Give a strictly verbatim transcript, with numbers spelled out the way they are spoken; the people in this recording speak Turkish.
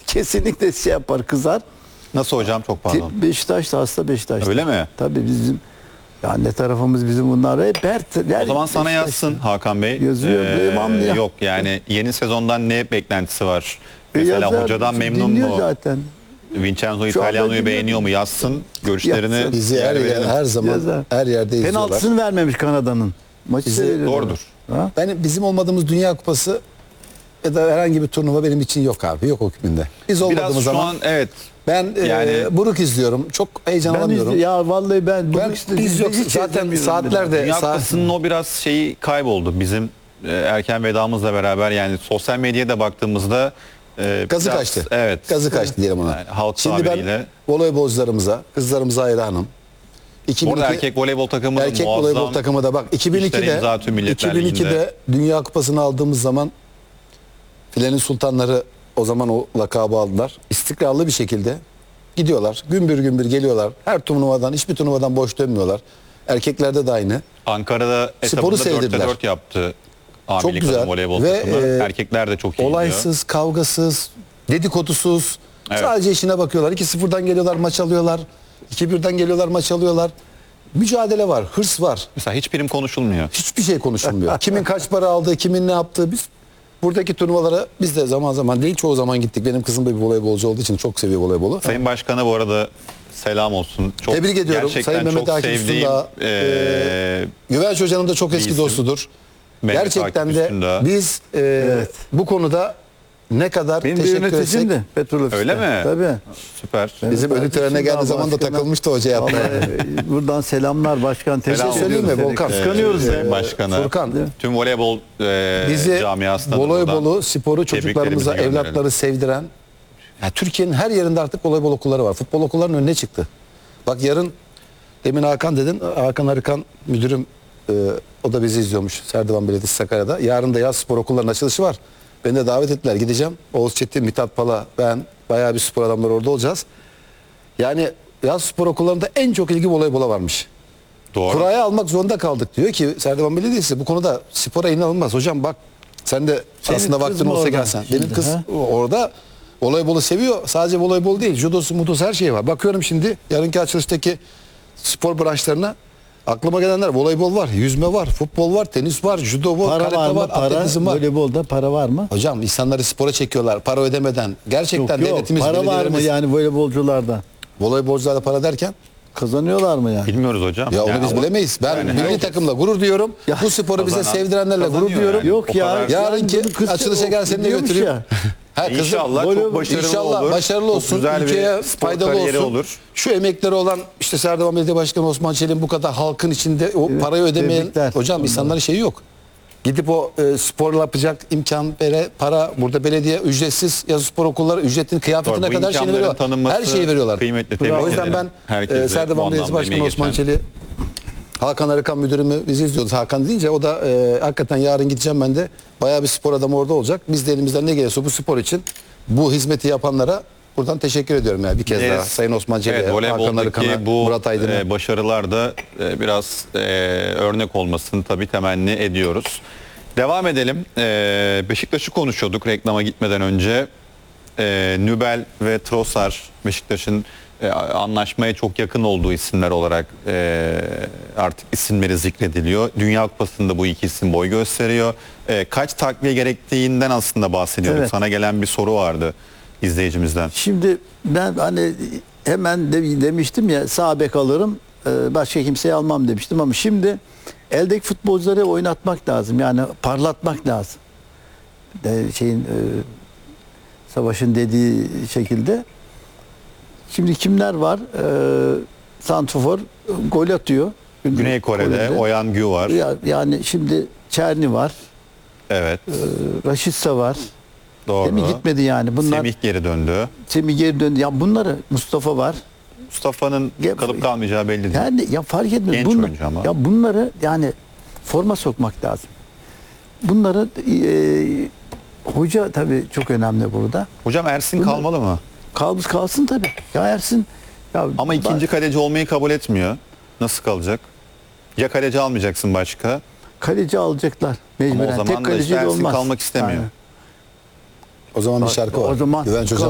kesinlikle şey yapar, kızar. Nasıl hocam, çok pardon. Beşiktaş da hasta Beşiktaş. Öyle mi? Tabii bizim ya anne tarafımız bizim bunlar hep her O zaman sana yazsın Hakan Bey. Yazıyor, devamlı ya. Yok yani yeni sezondan ne beklentisi var? Mesela Yazar, hocadan memnun dinliyor mu? zaten. Vincenzo Şu anda Italiano'yu dinliyor. beğeniyor mu? Yazsın. Görüşlerini Yazsın. Bizi yer her, verelim. her zaman Yazar. her yerde izliyorlar. Penaltısını vermemiş Kanada'nın. Maçı Bizi- seyrediyorlar. Doğrudur. Ha? Ben bizim olmadığımız Dünya Kupası ya da herhangi bir turnuva benim için yok abi. Yok o hükmünde. Biz olmadığımız Biraz şu zaman an evet. ben yani- e, buruk izliyorum. Çok Ben heyecanlanıyorum. izli, ya vallahi ben, Ben bunu işte biz yok hiç zaten izlemiyorum saatlerde Dünya saat, Kupası'nın o biraz şeyi kayboldu. Bizim e, erken vedamızla beraber yani sosyal medyaya da baktığımızda e, gazı biraz- kaçtı. Evet. Gazı kaçtı diyelim ona. Yani halk Şimdi tabiriyle. ben voleybolcularımıza, kızlarımıza hayranım. Orada iki erkek voleybol takımı da erkek muazzam. voleybol takımı da bak işlere iki bin imza atıyor ikide Milletler iki bin ikide Ligi'nde. Dünya Kupası'nı aldığımız zaman Filenin Sultanları o zaman o lakabı aldılar. İstikrarlı bir şekilde gidiyorlar. Gümbür gümbür geliyorlar. Her turnuvadan, hiçbir turnuvadan boş dönmüyorlar. Erkeklerde de aynı. Ankara'da Sporu etabında dörtte sevdirdiler. dört yaptı. A Çok milli güzel. kadın voleybol Ve, takımı. e, Erkekler de çok iyi gidiyor. Olaysız, kavgasız, dedikodusuz. Evet. Sadece işine bakıyorlar. iki sıfırdan geliyorlar, maç alıyorlar. iki birden geliyorlar, maç alıyorlar. Mücadele var, hırs var. Mesela hiç prim konuşulmuyor. Hiçbir şey konuşulmuyor. Kimin kaç para aldığı, kimin ne yaptığı. Biz buradaki turnuvalara biz de zaman zaman değil çoğu zaman gittik. Benim kızım da bir voleybolcu olduğu için çok seviyor voleybolu. Sayın Başkan'a bu arada selam olsun. Çok, Tebrik ediyorum. Gerçekten Sayın Mehmet çok Akif sevdiğim Üstündağ, eee, Güvenç Hoca'nın da çok bir eski isim. dostudur. Mehmet Gerçekten Akif de Üstündağ. biz e, bu konuda ne kadar Benim bir teşekkür yöneticim etsek. de petrol ofiste. Öyle mi? Tabii. Süper. Bizim ödül törenine geldiği zaman da Başkan'a- takılmıştı hoca yaptı. Vallahi buradan selamlar başkan. Tebrik Selam söyleyeyim mi ediyoruz seni. Volkan? Kıskanıyoruz Eee, ya. Başkan'a. Furkan. Tüm voleybol eee Bizi camiasına da voleybolu, buradan sporu çocuklarımıza, tebriklerimizi gönderelim. evlatları sevdiren ya Türkiye'nin her yerinde artık voleybol okulları var. Futbol okullarının önüne çıktı. Bak yarın demin Hakan dedin. Hakan Arıkan müdürüm e, o da bizi izliyormuş. Serdivan Belediyesi Sakarya'da. Yarın da yaz spor okullarının açılışı var. Beni de davet ettiler. Gideceğim. Oğuz Çetin, Mithat Pala, ben bayağı bir spor adamları orada olacağız. Yani yaz spor okullarında en çok ilgi voleybola varmış. Doğru. Kuraya almak zorunda kaldık. Diyor ki Serdivan Belediyesi bu konuda spora inanılmaz. Hocam bak sen de Senin aslında kız vaktin mı olsa orada gelsen. şimdi, Benim kız ha? orada voleybolu seviyor. Sadece voleybol değil. Judosu, mudosu her şey var. Bakıyorum şimdi yarınki açılıştaki spor branşlarına aklıma gelenler voleybol var, yüzme var, futbol var, tenis var, judo var, Para karate var var, mı? Para. atletizm var. Voleybolda para var mı? Hocam insanları spora çekiyorlar para ödemeden. Gerçekten Yok, yok. devletimiz, Para var mı belediyelerimiz yani voleybolcularda? voleybolcularda para derken Kazanıyorlar mı yani? Bilmiyoruz hocam. ya onu Yani biz ama- bilemeyiz. Ben Yani milli herkes- takımla gurur duyuyorum. Ya, Bu sporu bize kazanan- sevdirenlerle gurur kazanıyor duyuyorum. yani. Yok O ya. kadar- Yarınki Bunun kızı açılışa gel seni de gidiyormuş götüreyim. ya. Ha, kızım, İnşallah voley- çok başarılı İnşallah olur. başarılı Çok olsun. güzel Ülkeye bir spor faydalı kariyeri olsun. olur. Şu emekleri olan işte Serdivan Belediye Başkanı Osman Çelik'in bu kadar halkın içinde o Evet, parayı ödemeyen tebrikler. hocam Ondan. insanların şeyi yok. Gidip o e, spor yapacak imkan, vere, para burada belediye ücretsiz yazı spor okulları ücretin kıyafetine Doğru, bu kadar şeyini imkanların veriyorlar. tanınması Her şeyi veriyorlar. kıymetli, tebrik O yüzden ederim. ben Herkese e, Serdivan bu Belediyesi anlamda Başkanı emeği Osman geçen. Çelik Hakan Arıkan müdürümü bizi izliyordu. Hakan deyince o da e, hakikaten yarın gideceğim ben de. Bayağı bir spor adamı orada olacak. Biz de elimizden ne gelirse bu spor için bu hizmeti yapanlara buradan teşekkür ediyorum yani bir kez Evet. daha. Sayın Osman Çelik'e, Evet, Hakan voleyboldaki Arıkan'a, bu Murat Aydın'a. e, başarılar da e, biraz e, örnek olmasını tabii temenni ediyoruz. Devam edelim. E, Beşiktaş'ı konuşuyorduk reklama gitmeden önce. E, Nübel ve Trossard Beşiktaş'ın e, anlaşmaya çok yakın olduğu isimler olarak e, artık isimleri zikrediliyor. Dünya Kupası'nda bu iki isim boy gösteriyor. E, kaç takviye gerektiğinden aslında bahsediyorduk. Evet. Sana gelen bir soru vardı izleyicimizden. Şimdi ben hani hemen de, demiştim ya sağ bek alırım e, başka kimseyi almam demiştim ama şimdi eldeki futbolcuları oynatmak lazım yani parlatmak lazım. De, şeyin e, Savaş'ın dediği şekilde. Şimdi kimler var? E, Santrofor gol atıyor. Güney Kore'de Oyan Gü var. Ya, yani şimdi Çerni var. Evet. E, Raşitsa var. Doğru. Semih gitmedi yani. Bunlar Semih geri döndü. Semih geri döndü. Ya bunları Mustafa var. Mustafa'nın Ya- kalıp kalmayacağı belli değil. Yani ya fark etmez. Genç Bunla- oyuncu ama. Ya bunları yani forma sokmak lazım. Bunları e, hoca tabii çok önemli burada. Hocam Ersin Bunu- kalmalı mı? Kalmış kalsın tabii. Ya Ersin ya Ama ikinci kaleci olmayı kabul etmiyor. Nasıl kalacak? Ya kaleci almayacaksın başka? kaleci alacaklar mecburen. Ama o zaman Tek da kaleci işte de Ersin olmaz. kalmak istemiyor. Yani. O zaman bir şarkı var. O zaman- Güvenç Hocam